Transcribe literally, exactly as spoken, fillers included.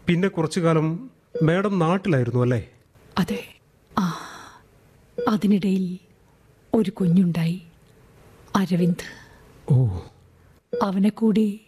പിന്നെ കുറച്ചു കാലം മാഡം നാട്ടിലായിരുന്നു അല്ലേ? അതെ. ആ അതിനിടയിൽ ഒരു കുഞ്ഞുണ്ടായി, അരവിന്ദ്. ഓ. അവനെ കൂടി